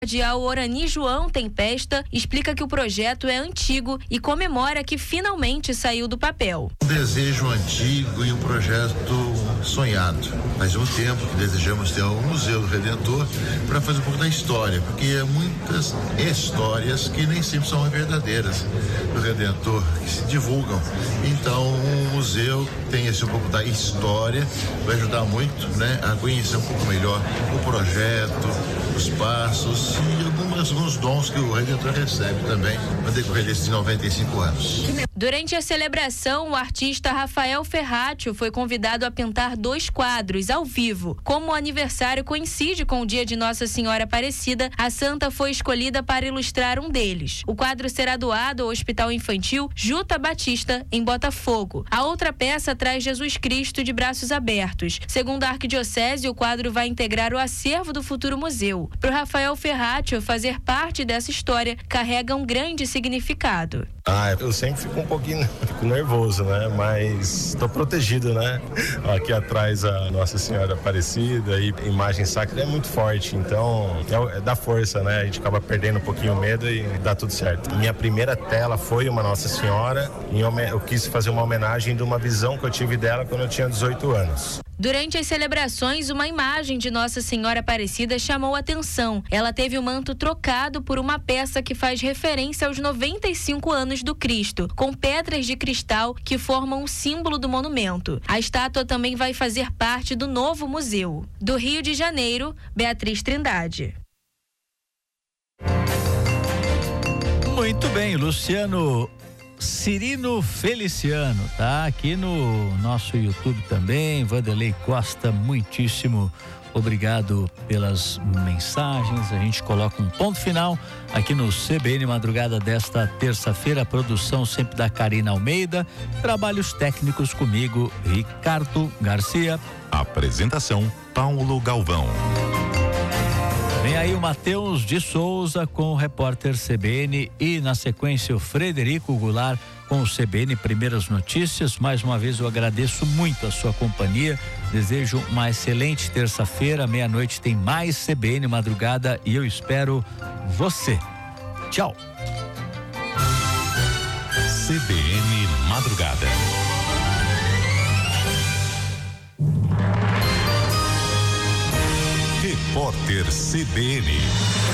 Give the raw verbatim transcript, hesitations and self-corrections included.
Cardeal Orani João Tempesta explica que o projeto é antigo e comemora que finalmente saiu do papel. Um desejo antigo e um projeto sonhado. Faz um tempo que desejamos ter um Museu do Redentor para fazer um pouco da história, porque há muitas histórias que nem sempre são verdadeiras do Redentor, que se divulgam. Então, o museu tem esse um pouco da história, vai ajudar muito, né, a conhecer um pouco melhor o projeto, os passos e algumas, alguns dons que o Redentor recebe também no decorrer desses noventa e cinco anos. Durante a celebração, o artista Rafael Ferraccio foi convidado a pintar dois quadros ao vivo. Como o aniversário coincide com o dia de Nossa Senhora Aparecida, a santa foi escolhida para ilustrar um deles. O quadro será doado ao Hospital Infantil Juta Batista, em Botafogo. A outra peça traz Jesus Cristo de braços abertos. Segundo a Arquidiocese, o quadro vai integrar o acervo do futuro museu. Para o Rafael Ferraccio, fazer parte dessa história carrega um grande significado. Ah, eu sempre fico um pouquinho fico nervoso, né? Mas estou protegido, né? Aqui atrás a Nossa Senhora Aparecida e a imagem sacra é muito forte, então é, é dá força, né? A gente acaba perdendo um pouquinho o medo e dá tudo certo. Minha primeira tela foi uma Nossa Senhora e eu quis fazer uma homenagem de uma visão que eu tive dela quando eu tinha dezoito anos. Durante as celebrações, uma imagem de Nossa Senhora Aparecida chamou a atenção. Ela teve o manto trocado por uma peça que faz referência aos noventa e cinco anos do Cristo, com pedras de cristal que formam o símbolo do monumento. A estátua também vai fazer parte do novo museu. Do Rio de Janeiro, Beatriz Trindade. Muito bem, Luciano Cirino Feliciano, tá aqui no nosso YouTube também. Vanderlei Costa, muitíssimo obrigado pelas mensagens. A gente coloca um ponto final aqui no C B N Madrugada desta terça-feira. A produção sempre da Karina Almeida, trabalhos técnicos comigo, Ricardo Garcia. Apresentação, Paulo Galvão. Vem aí o Matheus de Souza com o repórter C B N e na sequência o Frederico Goulart com o C B N Primeiras Notícias. Mais uma vez eu agradeço muito a sua companhia, desejo uma excelente terça-feira, meia-noite tem mais C B N Madrugada e eu espero você. Tchau. C B N Madrugada. Repórter C B N.